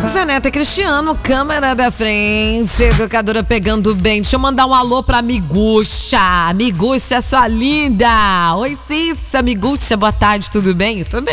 Zeneta Cristiano, câmera da frente, educadora pegando bem. Deixa eu mandar um alô pra Miguxa. Miguxa, sua linda. Oi, Cissa, Miguxa, boa tarde, tudo bem? Eu tô bem.